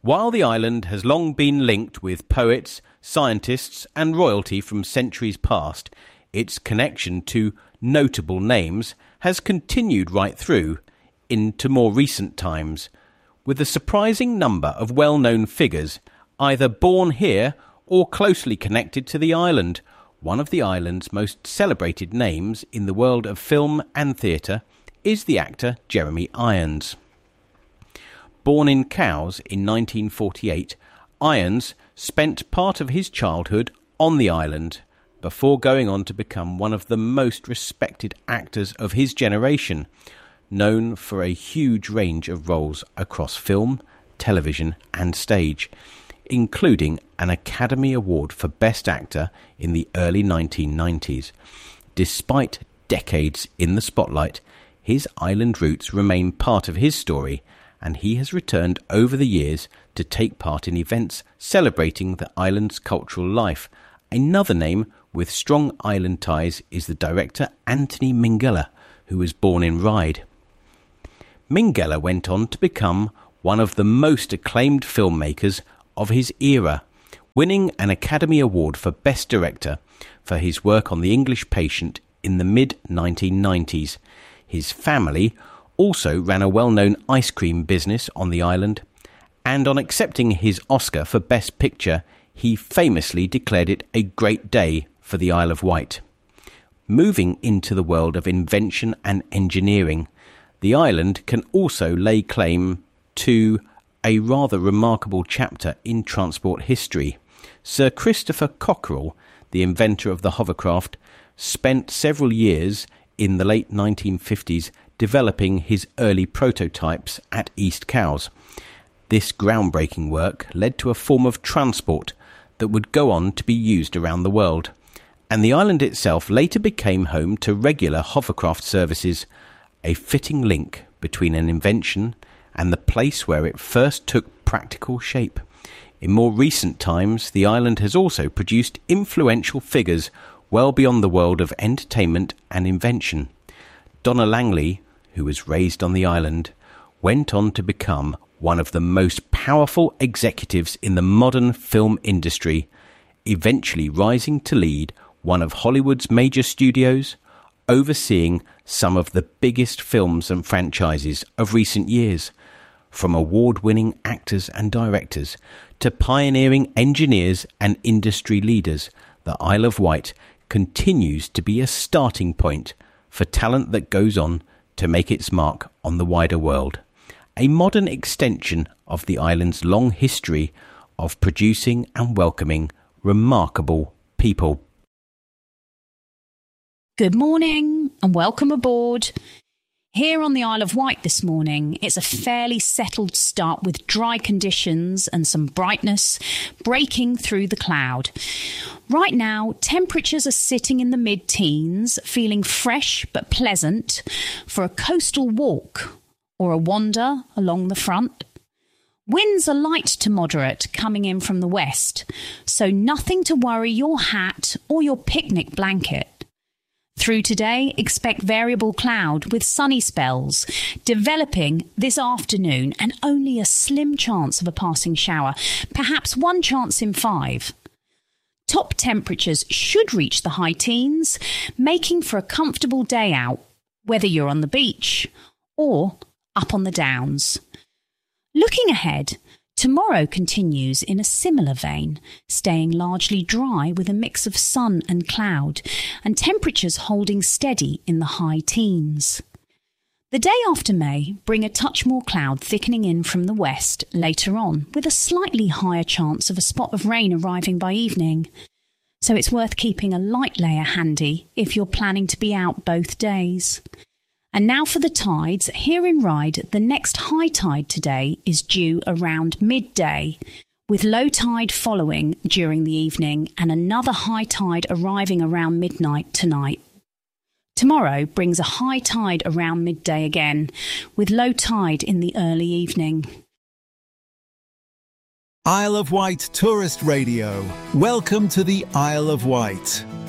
While the island has long been linked with poets, scientists and royalty from centuries past, its connection to notable names has continued right through into more recent times, with a surprising number of well-known figures either born here or closely connected to the island. One of the island's most celebrated names in the world of film and theatre is the actor Jeremy Irons. Born in Cowes in 1948, Irons spent part of his childhood on the island before going on to become one of the most respected actors of his generation, known for a huge range of roles across film, television and stage, including an Academy Award for Best Actor in the early 1990s. Despite decades in the spotlight, his island roots remain part of his story, and he has returned over the years to take part in events celebrating the island's cultural life. Another name with strong island ties is the director Anthony Minghella, who was born in Ryde. Minghella went on to become one of the most acclaimed filmmakers of his era, winning an Academy Award for Best Director for his work on The English Patient in the mid-1990s. His family also ran a well-known ice cream business on the island, and on accepting his Oscar for Best Picture, he famously declared it a great day for the Isle of Wight. Moving into the world of invention and engineering, the island can also lay claim to a rather remarkable chapter in transport history. Sir Christopher Cockerell, the inventor of the hovercraft, spent several years in the late 1950s developing his early prototypes at East Cowes. This groundbreaking work led to a form of transport that would go on to be used around the world, and the island itself later became home to regular hovercraft services, a fitting link between an invention and the place where it first took practical shape. In more recent times, the island has also produced influential figures well beyond the world of entertainment and invention. Donna Langley, who was raised on the island, went on to become one of the most powerful executives in the modern film industry, eventually rising to lead one of Hollywood's major studios, overseeing some of the biggest films and franchises of recent years. From award-winning actors and directors to pioneering engineers and industry leaders, the Isle of Wight continues to be a starting point for talent that goes on to make its mark on the wider world. A modern extension of the island's long history of producing and welcoming remarkable people. Good morning and welcome aboard. Here on the Isle of Wight this morning, it's a fairly settled start with dry conditions and some brightness breaking through the cloud. Right now, temperatures are sitting in the mid-teens, feeling fresh but pleasant for a coastal walk or a wander along the front. Winds are light to moderate coming in from the west, so nothing to worry your hat or your picnic blanket. Through today, expect variable cloud with sunny spells developing this afternoon and only a slim chance of a passing shower, perhaps one chance in 5. Top temperatures should reach the high teens, making for a comfortable day out, whether you're on the beach or up on the downs. Looking ahead, tomorrow continues in a similar vein, staying largely dry with a mix of sun and cloud, and temperatures holding steady in the high teens. The day after may bring a touch more cloud thickening in from the west later on, with a slightly higher chance of a spot of rain arriving by evening. So it's worth keeping a light layer handy if you're planning to be out both days. And now for the tides. Here in Ryde, the next high tide today is due around midday, with low tide following during the evening and another high tide arriving around midnight tonight. Tomorrow brings a high tide around midday again, with low tide in the early evening. Isle of Wight Tourist Radio. Welcome to the Isle of Wight.